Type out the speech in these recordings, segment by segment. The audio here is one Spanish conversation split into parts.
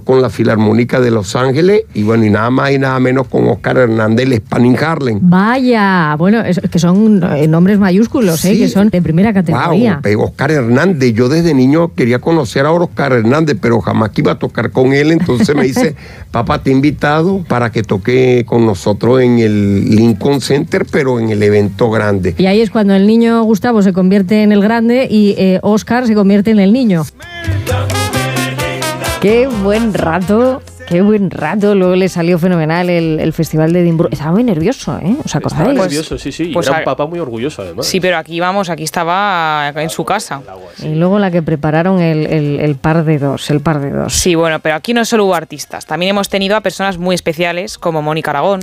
con la Filarmónica de Los Ángeles y bueno, y nada más y nada menos con Oscar Hernández, el Spanning Harlem. Vaya, bueno, es que son nombres mayúsculos, sí. Que son de primera categoría. Wow, Oscar Hernández, yo desde niño quería conocer a Oscar Hernández, pero jamás que iba a tocar con él, entonces me dice, papá, te he invitado para que toque con nosotros en el Lincoln Center, pero en el evento grande. Y ahí es cuando el niño Gustavo se convierte en el grande y Oscar se convierte en el niño. Qué buen rato, luego le salió fenomenal el Festival de Edimburgo. Estaba muy nervioso, ¿eh? ¿Os acordáis? Estaba nervioso, sí, pues era un papá muy orgulloso además. Sí, pero aquí estaba en su casa. Y luego la que prepararon el par de dos, Sí, bueno, pero aquí no solo hubo artistas, también hemos tenido a personas muy especiales como Mónica Aragón,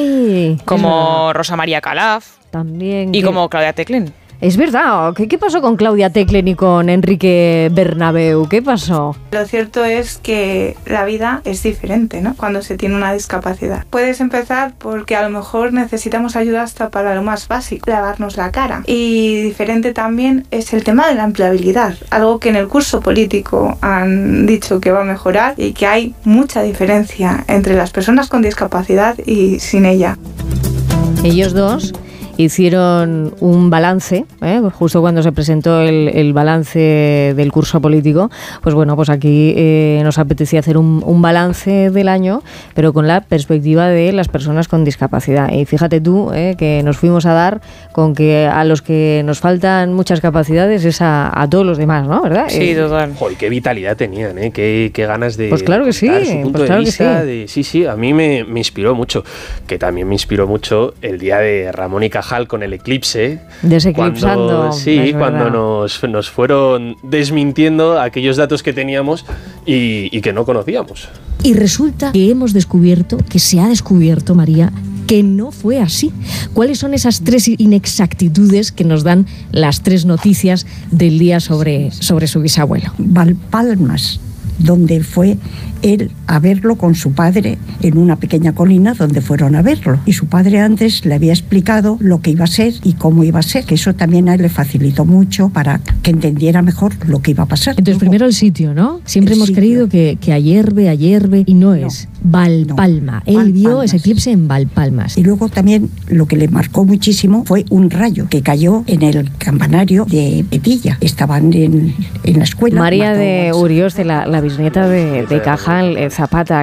como Rosa María Calaf, también, y como Claudia Teclén. Es verdad, ¿qué pasó con Claudia Teclén y con Enrique Bernabeu? ¿Qué pasó? Lo cierto es que la vida es diferente, ¿no? Cuando se tiene una discapacidad. Puedes empezar porque a lo mejor necesitamos ayuda hasta para lo más básico, lavarnos la cara. Y diferente también es el tema de la empleabilidad, algo que en el curso político han dicho que va a mejorar y que hay mucha diferencia entre las personas con discapacidad y sin ella. Ellos dos hicieron un balance, justo cuando se presentó el balance del curso político. Pues bueno, pues aquí nos apetecía hacer un balance del año, pero con la perspectiva de las personas con discapacidad. Y fíjate tú que nos fuimos a dar con que a los que nos faltan muchas capacidades es a todos los demás, ¿no? ¿Verdad? Sí, total. Joder, qué vitalidad tenían, qué ganas de... Pues claro que sí. Su punto de vista, sí, a mí me inspiró mucho. Que también me inspiró mucho el día de Ramón y Cajal con el eclipse. Deseclipsando. Cuando nos fueron desmintiendo aquellos datos que teníamos y que no conocíamos. Y resulta que hemos descubierto, que se ha descubierto, María, que no fue así. ¿Cuáles son esas 3 inexactitudes que nos dan las 3 noticias del día sobre su bisabuelo? Valpalmas, donde fue él a verlo con su padre en una pequeña colina donde fueron a verlo. Y su padre antes le había explicado lo que iba a ser y cómo iba a ser, que eso también a él le facilitó mucho para que entendiera mejor lo que iba a pasar. Entonces, primero el sitio, ¿no? Siempre hemos creído que ayerbe, y no es. Valpalma. Él vio ese eclipse en Valpalmas. Y luego también lo que le marcó muchísimo fue un rayo que cayó en el campanario de Petilla. Estaban en la escuela. María de Urioste, la bisnieta de Cajal Zapata,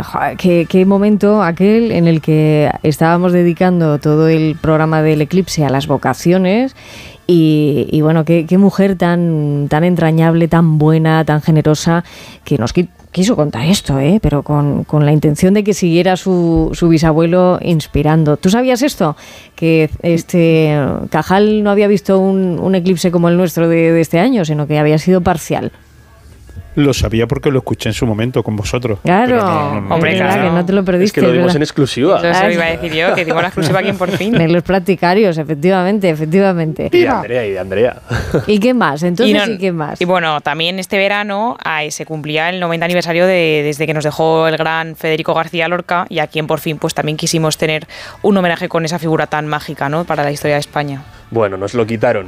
qué momento aquel en el que estábamos dedicando todo el programa del eclipse a las vocaciones y bueno, qué mujer tan entrañable, tan buena, tan generosa, que nos quiso contar esto, pero con la intención de que siguiera su bisabuelo inspirando. ¿Tú sabías esto? Que Cajal no había visto un eclipse como el nuestro de este año, sino que había sido parcial. Lo sabía porque lo escuché en su momento con vosotros. Claro, hombre, claro, que no te lo perdiste. Es que lo dimos en exclusiva. Eso iba a decir yo, que dimos la exclusiva aquí en Por Fin. En los practicarios, efectivamente. Y de Andrea. ¿Y qué más? Entonces, ¿y qué más? Y bueno, también este verano se cumplía el 90 aniversario desde que nos dejó el gran Federico García Lorca, y aquí en Por Fin pues también quisimos tener un homenaje con esa figura tan mágica, ¿no?, para la historia de España. Bueno, nos lo quitaron,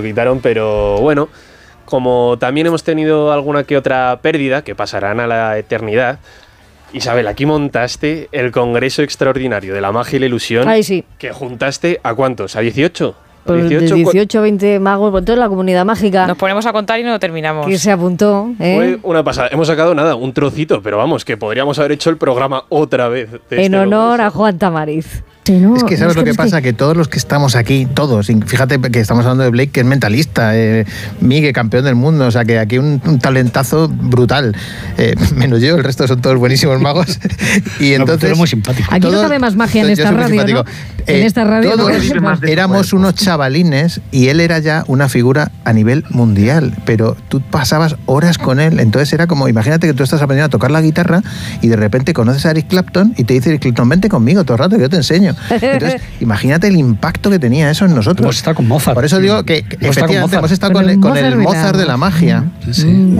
pero bueno, como también hemos tenido alguna que otra pérdida, que pasarán a la eternidad, Isabel, aquí montaste el Congreso Extraordinario de la Magia y la Ilusión. Ay, sí. Que juntaste, ¿a cuántos? ¿A 18? Pues 18, 20 magos, por toda la comunidad mágica. Nos ponemos a contar y no lo terminamos. Que se apuntó, Fue una pasada. Hemos sacado un trocito, pero vamos, que podríamos haber hecho el programa otra vez. En honor a Juan Tamariz. No, es que ¿sabes lo que pasa? Que todos los que estamos aquí, todos, fíjate que estamos hablando de Blake, que es mentalista, Miguel, campeón del mundo, o sea que aquí un talentazo brutal, menos yo, el resto son todos buenísimos magos. Y entonces, muy simpático. Aquí no cabe más magia en esta radio, ¿no? En esta radio todos éramos unos chavalines y él era ya una figura a nivel mundial, pero tú pasabas horas con él, entonces era como, imagínate que tú estás aprendiendo a tocar la guitarra y de repente conoces a Eric Clapton y te dice Eric Clapton, vente conmigo todo el rato que yo te enseño. Entonces, imagínate el impacto que tenía eso en nosotros. Hemos estado con Mozart. Por eso digo que efectivamente hemos estado con el Mozart de la magia. Sí.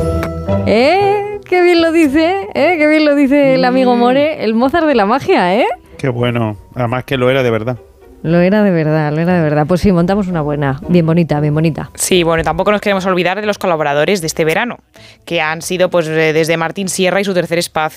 Qué bien lo dice, qué bien lo dice el amigo More, el Mozart de la magia, Qué bueno, además que lo era de verdad. Lo era de verdad. Pues sí, montamos una buena, bien bonita. Sí, bueno, tampoco nos queremos olvidar de los colaboradores de este verano, que han sido pues desde Martín Sierra y su Tercer